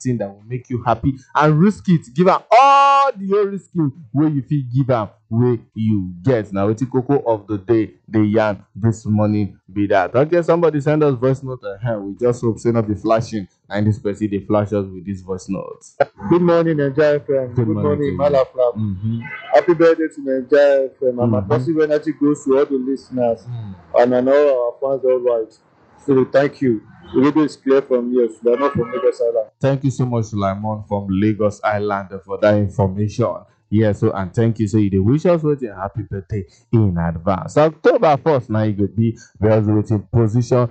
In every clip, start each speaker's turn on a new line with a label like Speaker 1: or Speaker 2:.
Speaker 1: thing that will make you happy and risk it. Give am all the whole risking wey you fit give am wey you get. Na wetin koko of the day dey yarn this morning be that. Okay, somebody send us voice note. We just hope say not be flashing and this person dey flash us with this voice note.
Speaker 2: Good morning, Nigeria FM. Good morning, Malafla. Happy birthday to Nigeria FM. And my positive energy goes to all the listeners and I know our fans all right. So thank you. The radio is clear from here. So they're not from Lagos Island.
Speaker 1: Thank you so much, Sulaimon from Lagos Island, for that information. Yeah, so and thank you. So you dey wish us a happy birthday in advance. October 1st, now you could be very waiting position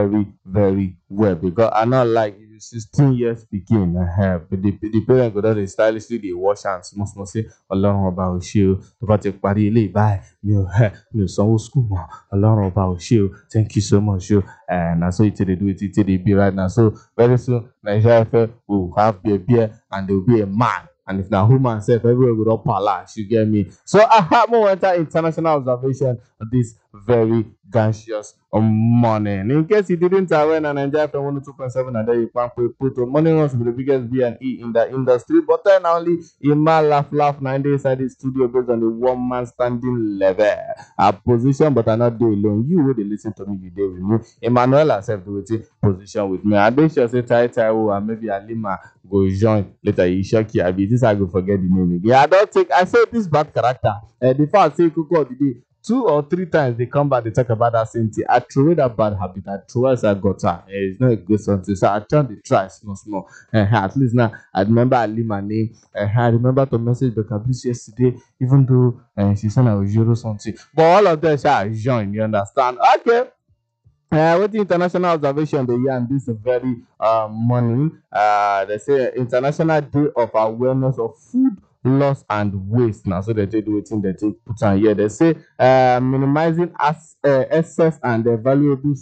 Speaker 1: very well because I not like 16 years begin. The parent go down dey stylishly dey wash hands small say Ọlọ́run ọba ò ṣé o tó bá ti parí ilé báyìí mi ò sanwó school mọ́ Ọlọ́run ọba ò ṣé o thank you so much o na so it dey do it dey be right now. So very soon Nigeria will have beer and there will be a man. And if na woman self, everywhere will not palace, you get me? So I have more enter international observation this very gaseous morning. In case you didn't aware, Nigeria from 102.7 and then you can put on morning runs with the biggest B&E in the industry. But then only Ima laugh 9 days inside the studio based on the one man standing level. A position, but I not do alone. You will listen to me, you did with me. Emmanuel herself do it position with me. I make sure say Tai and maybe Alima go join later. You shock you. This I go forget the name again. I say this bad character. The fact say Coco of the day 2 or 3 times they come back, they talk about that same thing. I throw away that bad habit. I throw as I got her. It's not a good something. So I turn the try small. At least now I remember I leave my name. I remember to message Becca Bliss yesterday, even though she said I was Euro something. But all of them shall join, you understand? Okay. With the international observation they yarn this very morning, they say International Day of Awareness of Food Loss and Waste. Now, so they do it in the take put on here. They say minimizing excess and valuable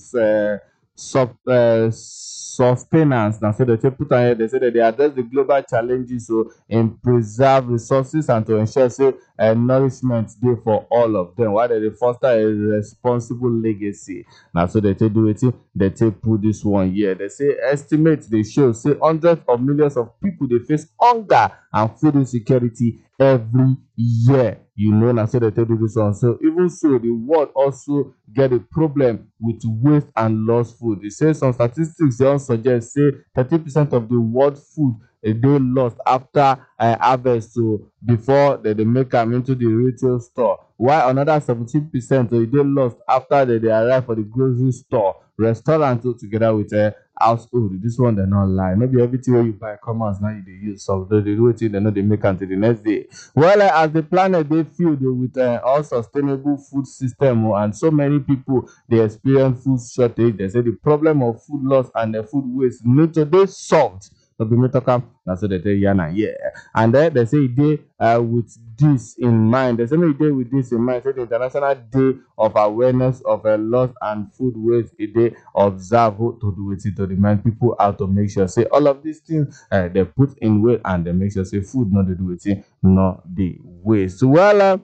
Speaker 1: sustenance. Now, so they put on here. They say that they address the global challenges and preserve resources and to ensure nourishment day for all of them. While they foster a responsible legacy. Now, so they do it. They put this one here. They say estimates they show say hundreds of millions of people they face hunger and food insecurity every year. You know, now so they do this one. So even so, the world also get a problem with waste and lost food. They say some statistics they also suggest say 30% of the world food they lost after harvest before they make them into the retail store, while another 17% they lost after they arrive for the grocery store, restaurant together with household. This one they not lie. Maybe everything where you buy commerce now you use so they do it they know they make until the next day. Well, as the planet they filled with unsustainable food system and so many people they experience food shortage. They say the problem of food loss and the food waste need to be solved. That's what they tell Yana, yeah. And then they say they with this in mind. They say they with this in mind. Say the International Day of Awareness of Loss and Food Waste. They observe to do it to remind people how to make sure say all of these things they put in weight and they make sure say food not the do it, not the waste. Well,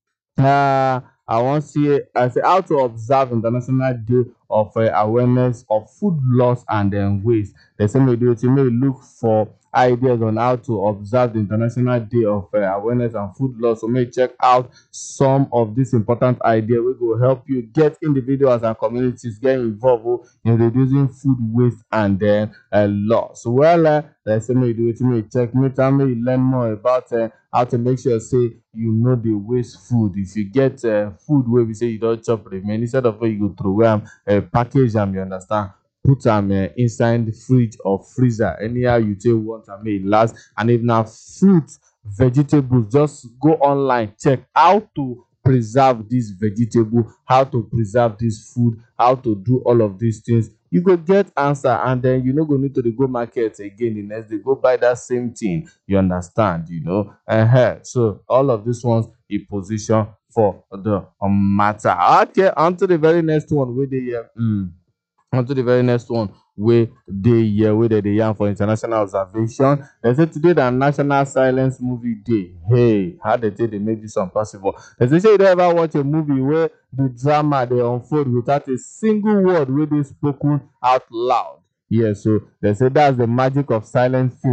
Speaker 1: I want to see I say how to observe International Day of Awareness of Food Loss and Waste. They say may look for ideas on how to observe the International Day of Awareness and Food Loss. So may check out some of these important ideas which will help you get individuals and communities get involved in reducing food waste and loss. Well, they say may check me learn more about how to make sure say you know the waste food. If you get food where we say you don't chop remain, instead of you go through package them, you understand, put them inside the fridge or freezer anyhow you take want and make it last. And if now fruit vegetables, just go online, check how to preserve this vegetable, how to preserve this food, how to do all of these things. You go get answer and then you no go need to go market again the next day, go buy that same thing. You understand, you know. So all of these ones a position for the matter. Okay, on to the very next one where they on to the very next one where they yarn for international observation. They say today the National Silence Movie Day. Hey, how they say they make this possible? They say you don't ever watch a movie where the drama they unfold without a single word where they spoken out loud. Yeah, so they say that's the magic of silent film.